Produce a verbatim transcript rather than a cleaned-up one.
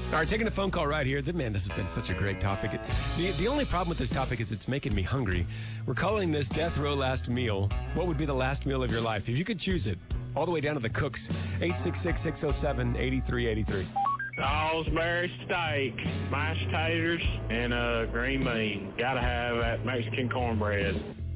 All right, taking a phone call right here. Man, this has been such a great topic. The, the only problem with this topic is it's making me hungry. We're calling this Death Row Last Meal. What would be the last meal of your life? If you could choose it, all the way down to the cooks. eight six six, six oh seven, eight three eight three. Salisbury steak, mashed taters, and a green bean. Gotta have that Mexican cornbread.